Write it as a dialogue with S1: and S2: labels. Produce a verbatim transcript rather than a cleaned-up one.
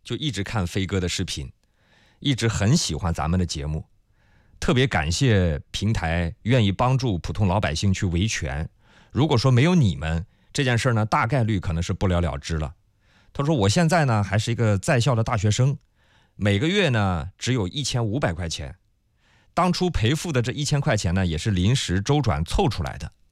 S1: 就一直看飞哥的视频，一直很喜欢咱们的节目，特别感谢平台愿意帮助普通老百姓去维权。如果说没有你们，这件事呢大概率可能是不了了之了。他说我现在呢还是一个在校的大学生，每个月呢只有一千五百块钱，当初赔付的这一千块钱呢也是临时周转凑出来的。